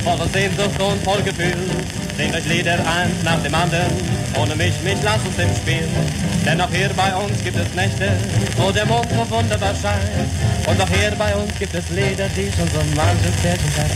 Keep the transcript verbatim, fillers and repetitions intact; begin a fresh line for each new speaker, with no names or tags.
voller Sehnsucht und voll Gefühl. Singt euch Lieder eins nach dem anderen, ohne mich, mich lasst uns im Spiel. Denn auch hier bei uns gibt es Nächte, wo der Mond so wunderbar scheint. Und auch hier bei uns gibt es Lieder, die schon so manches Pärchen